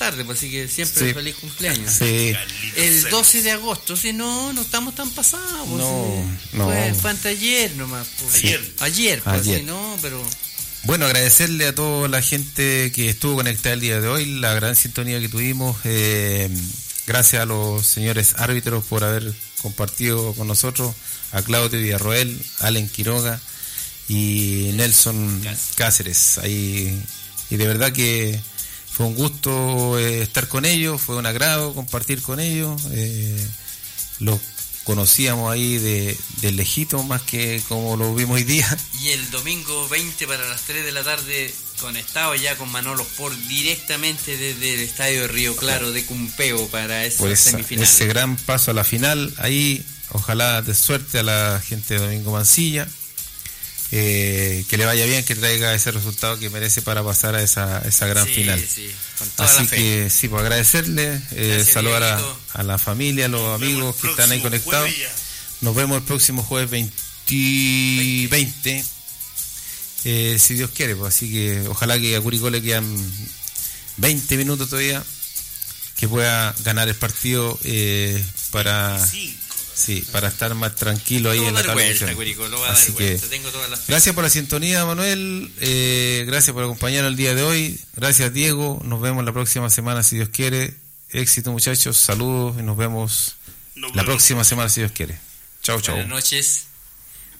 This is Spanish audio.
tarde, pues, así que siempre Sí. feliz cumpleaños. Sí. El 12 de agosto, si no estamos tan pasados. Pues, No. Fue anteayer nomás. Pues. Sí. Ayer, pues, Ayer. si no, pero... Bueno, agradecerle a toda la gente que estuvo conectada el día de hoy, la gran sintonía que tuvimos. Gracias a los señores árbitros por haber compartido con nosotros, a Claudio Villarroel, Allen Quiroga y Nelson Cáceres. Ahí, y de verdad que fue un gusto estar con ellos, fue un agrado compartir con ellos. Los conocíamos ahí de lejito más que como lo vimos hoy día. Y el domingo 20 para las 3 de la tarde, conectado ya con Manolo Sport directamente desde el estadio de Río Claro de Cumpeo para esa Por semifinal. ese gran paso a la final. Ahí, ojalá de suerte a la gente de Domingo Mancilla. Que le vaya bien, que traiga ese resultado que merece para pasar a esa gran final. Sí, con toda Así la fe. que sí, pues agradecerle, saludar Dieguito. a la familia, a los amigos que están ahí conectados. Nos vemos el próximo jueves 20, si Dios quiere, pues. Así que ojalá que a Curicó le quedan 20 minutos todavía, que pueda ganar el partido para estar más tranquilo ahí en la tabla. Así que gracias por la sintonía, Manuel, gracias por acompañarnos el día de hoy, gracias Diego, nos vemos la próxima semana si Dios quiere. Éxito, muchachos, saludos y nos vemos la próxima semana si Dios quiere. Chao. Buenas noches.